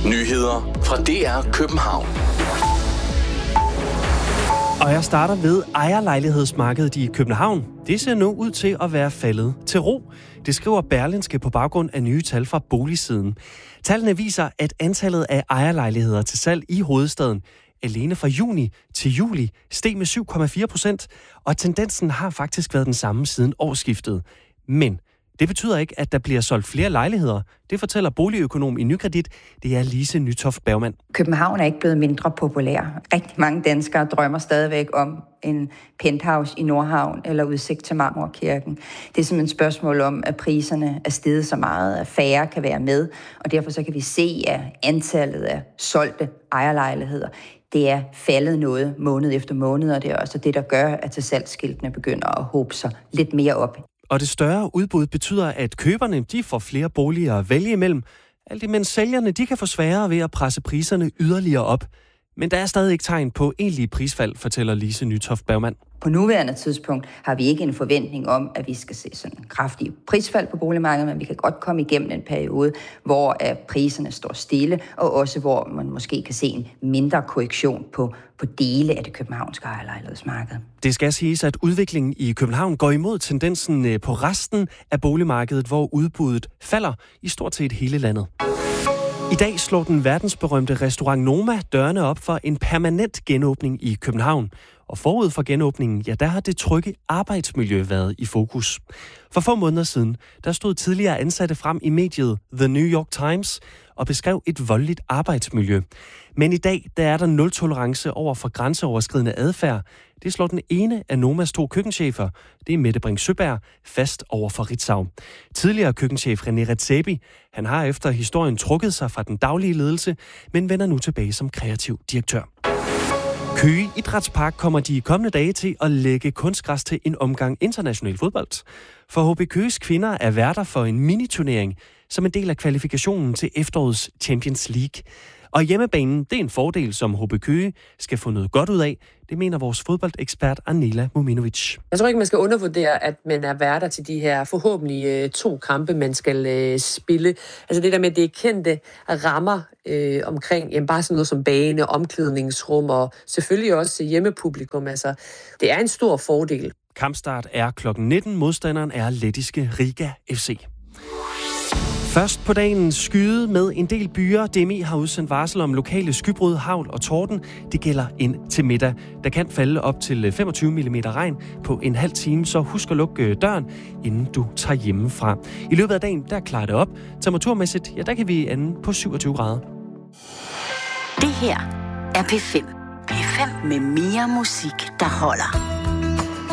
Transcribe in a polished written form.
Nyheder fra DR København. Og jeg starter ved ejerlejlighedsmarkedet i København. Det ser nu ud til at være faldet til ro. Det skriver Berlingske på baggrund af nye tal fra boligsiden. Tallene viser, at antallet af ejerlejligheder til salg i hovedstaden alene fra juni til juli steg med 7,4%, og tendensen har faktisk været den samme siden årsskiftet. Men det betyder ikke, at der bliver solgt flere lejligheder. Det fortæller boligøkonom i Nykredit. Det er Lise Nytoft Bergmann. København er ikke blevet mindre populær. Rigtig mange danskere drømmer stadigvæk om en penthouse i Nordhavn eller udsigt til Marmorkirken. Det er simpelthen et spørgsmål om, at priserne er steget så meget, at færre kan være med. Og derfor så kan vi se, at antallet af solgte ejerlejligheder, det er faldet noget måned efter måned, og det er også det, der gør, at til salgsskiltene begynder at hobe sig lidt mere op. Og det større udbud betyder, at køberne de får flere boliger at vælge imellem, alt imens sælgerne de kan få sværere ved at presse priserne yderligere op. Men der er stadig ikke tegn på egentlige prisfald, fortæller Lise Nytoft Bergmann. På nuværende tidspunkt har vi ikke en forventning om, at vi skal se sådan en kraftig prisfald på boligmarkedet, men vi kan godt komme igennem en periode, hvor priserne står stille, og også hvor man måske kan se en mindre korrektion på dele af det københavnske ejerlejlighedsmarked. Det skal siges, at udviklingen i København går imod tendensen på resten af boligmarkedet, hvor udbuddet falder i stort set hele landet. I dag slår den verdensberømte restaurant Noma dørene op for en permanent genåbning i København. Og forud for genåbningen, ja, der har det trygge arbejdsmiljø været i fokus. For få måneder siden, der stod tidligere ansatte frem i mediet The New York Times og beskrev et voldeligt arbejdsmiljø. Men i dag, der er der nul-tolerance over for grænseoverskridende adfærd. Det slår den ene af Nomas 2 køkkenchefer, det er Mette Brink Søberg, fast over for Ritzau. Tidligere køkkenchef René Redzepi, han har efter historien trukket sig fra den daglige ledelse, men vender nu tilbage som kreativ direktør. Køge Idrætspark kommer de kommende dage til at lægge kunstgræs til en omgang international fodbold. For HB Køges kvinder er værter for en miniturnering som en del af kvalifikationen til efterårets Champions League. Og hjemmebanen, det er en fordel, som HB Køge skal få noget godt ud af. Det mener vores fodboldekspert Anela Muminovic. Jeg tror ikke, man skal undervurdere, at man er værter til de her forhåbentlig 2 kampe, man skal spille. Altså det der med, at det er kendte rammer omkring bare sådan noget som bane, omklædningsrum og selvfølgelig også hjemmepublikum. Altså det er en stor fordel. Kampstart er kl. 19. Modstanderen er lettiske Riga FC. Først på dagen skyde med en del byer. DMI har udsendt varsel om lokale skybrud, hagl og torden. Det gælder ind til middag. Der kan falde op til 25 mm regn på en halv time, så husk at lukke døren, inden du tager hjemmefra. I løbet af dagen, der klarer det op. Temperaturmæssigt, ja, der kan vi ende på 27 grader. Det her er P5. P5 med mere musik, der holder.